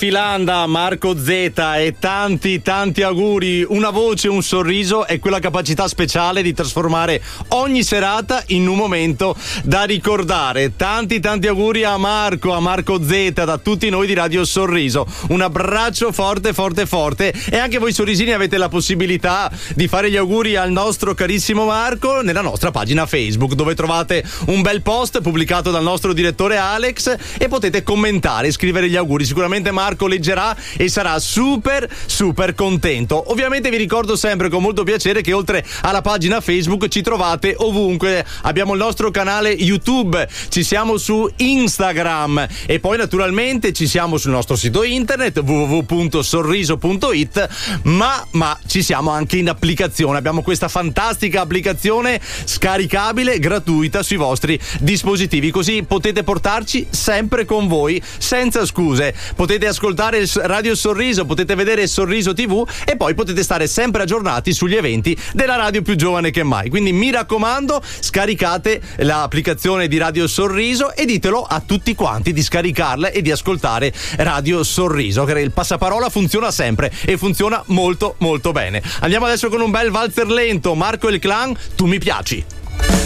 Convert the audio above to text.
Filanda, Marco Z e tanti auguri. Una voce, un sorriso è quella capacità speciale di trasformare ogni serata in un momento da ricordare. Tanti auguri a Marco Z, da tutti noi di Radio Sorriso. Un abbraccio forte e anche voi sorrisini avete la possibilità di fare gli auguri al nostro carissimo Marco nella nostra pagina Facebook, dove trovate un bel post pubblicato dal nostro direttore Alex e potete commentare, scrivere gli auguri. Sicuramente Marco leggerà e sarà super contento. Ovviamente vi ricordo sempre con molto piacere che oltre alla pagina Facebook ci trovate ovunque. Abbiamo il nostro canale YouTube, ci siamo su Instagram e poi naturalmente ci siamo sul nostro sito internet www.sorriso.it, ma ci siamo anche in applicazione. Abbiamo questa fantastica applicazione scaricabile gratuita sui vostri dispositivi, così potete portarci sempre con voi senza scuse. Potete ascoltare il Radio Sorriso, potete vedere Sorriso TV e poi potete stare sempre aggiornati sugli eventi della radio più giovane che mai. Quindi mi raccomando, scaricate l'applicazione di Radio Sorriso e ditelo a tutti quanti di scaricarla e di ascoltare Radio Sorriso, che il passaparola funziona sempre e funziona molto bene. Andiamo adesso con un bel valzer lento, Marco e il Clan, Tu mi piaci.